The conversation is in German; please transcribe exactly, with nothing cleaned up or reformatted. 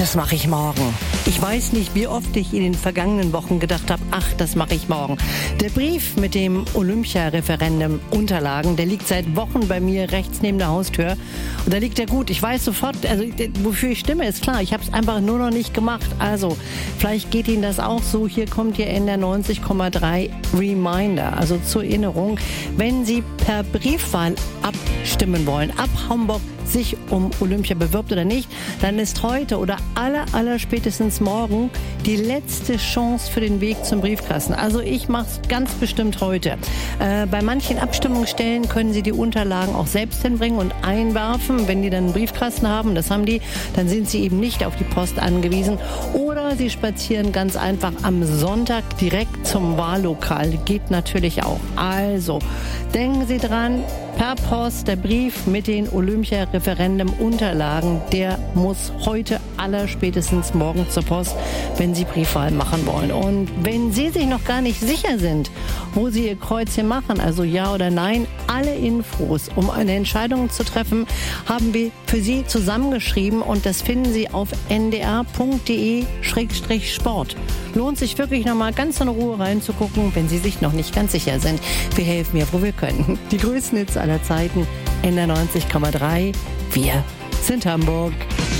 das mache ich morgen. Ich weiß nicht, wie oft ich in den vergangenen Wochen gedacht habe, ach, das mache ich morgen. Der Brief mit dem Olympia-Referendum-Unterlagen, der liegt seit Wochen bei mir rechts neben der Haustür. Und da liegt er gut. Ich weiß sofort, also wofür ich stimme, ist klar. Ich habe es einfach nur noch nicht gemacht. Also, vielleicht geht Ihnen das auch so. Hier kommt Ihr N R neunzig Komma drei Reminder, also zur Erinnerung. Wenn Sie per Briefwahl abstimmen wollen, ab Hamburg sich um Olympia bewirbt oder nicht, dann ist heute oder aller, aller spätestens morgen die letzte Chance für den Weg zum Briefkasten. Also ich mache es ganz bestimmt heute. Äh, bei manchen Abstimmungsstellen können Sie die Unterlagen auch selbst hinbringen und einwerfen. Wenn die dann einen Briefkasten haben, das haben die, dann sind Sie eben nicht auf die Post angewiesen. Oder Sie spazieren ganz einfach am Sonntag direkt zum Wahllokal. Geht natürlich auch. Also, denken Sie dran, per Post der Brief mit den Olympia-Referendum-Unterlagen, der muss heute allerspätestens morgen zur Post, wenn Sie Briefwahl machen wollen. Und wenn Sie sich noch gar nicht sicher sind, wo Sie Ihr Kreuzchen machen, also ja oder nein, alle Infos, um eine Entscheidung zu treffen, haben wir für Sie zusammengeschrieben und das finden Sie auf n d r punkt d e Schrägstrich sport. Lohnt sich wirklich noch mal ganz in Ruhe reinzugucken, wenn Sie sich noch nicht ganz sicher sind. Wir helfen ja, wo wir können. Die größten Hits aller Zeiten, N R neunzig Komma drei. Wir sind Hamburg.